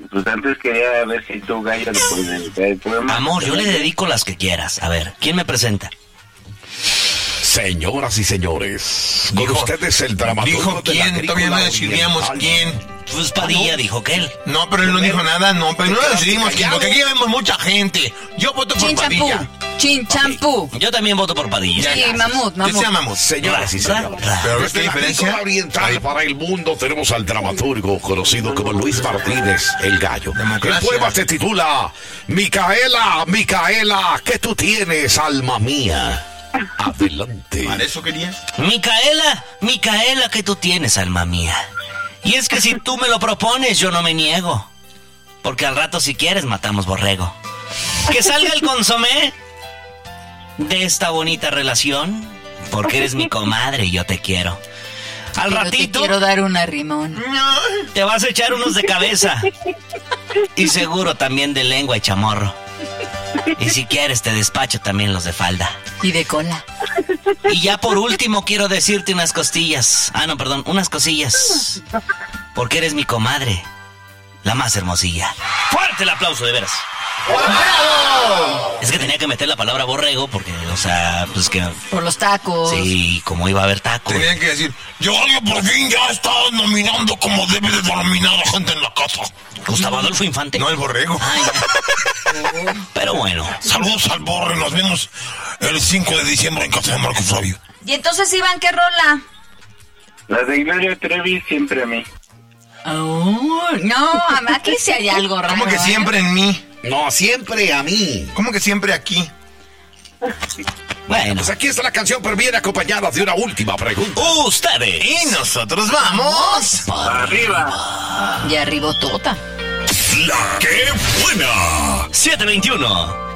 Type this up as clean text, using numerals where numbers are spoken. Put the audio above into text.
Pues antes quería ver si tú, Gallo, le puedes dedicar el poema. Amor, yo le dedico las que quieras. A ver, ¿quién me presenta? Señoras y señores, con ustedes el dramaturgo. ¿Dijo quién? Todavía no decidíamos quién. Pues Padilla dijo que él. No, pero él no dijo nada, no, pero no decidimos quién, porque aquí vemos mucha gente. Yo voto por Padilla. Chinchampú. Yo también voto por Padilla. Sí, mamut. Que sea mamut. Señoras y señores, Pero desde ¿qué la diferencia? Agrícola Oriental para el mundo tenemos al dramaturgo conocido como Luis Martínez, el Gallo. Democracia. El poema se titula Micaela, Micaela, ¿qué tú tienes, alma mía? Adelante. ¿Para eso querías? Micaela, Micaela, ¿qué tú tienes, alma mía? Y es que si tú me lo propones, yo no me niego. Porque al rato, si quieres, matamos borrego. Que salga el consomé de esta bonita relación, porque eres mi comadre y yo te quiero. Al Pero ratito te quiero dar un arrimón. te vas a echar unos de cabeza. Y seguro también de lengua y chamorro. Y si quieres te despacho también los de falda. Y de cola. Y ya por último quiero decirte unas costillas. Unas cosillas. Porque eres mi comadre, la más hermosilla. ¡Fuerte el aplauso, de veras! ¡Bravo! Es que tenía que meter la palabra borrego porque, o sea, pues que... Por los tacos. Sí, como iba a haber tacos. Tenían que decir, yo por fin ya estaba nominando como debe de nominar a gente en la casa. Gustavo Adolfo Infante. No el borrego. Ay, ya. Pero bueno. Saludos al borre, nos vemos el 5 de diciembre en casa de Marco Flavio. Y entonces, Iván, ¿qué rola? La de Gloria Trevi, siempre a mí. Oh, no, aquí sí hay algo raro. ¿Cómo que siempre en mí? No, siempre a mí. ¿Cómo que siempre aquí? Bueno. Pues aquí está la canción, pero viene acompañada de una última pregunta. Ustedes. Y nosotros vamos. ¡Arriba! Y arribó tota. ¡La que buena! 721.